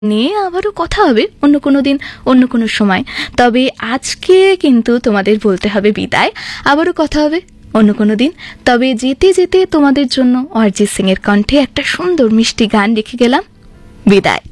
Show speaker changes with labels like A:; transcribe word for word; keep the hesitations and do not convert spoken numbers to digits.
A: নিয়ে আবারও কথা হবে অন্য কোনো দিন অন্য কোনো সময়। তবে আজকে কিন্তু তোমাদের বলতে হবে বিদায়। আবারও কথা হবে অন্য কোনো দিন। তবে যেতে যেতে তোমাদের জন্য অরিজিৎ সিং এর কণ্ঠে একটা সুন্দর মিষ্টি গান রেখে গেলাম। বিদায়।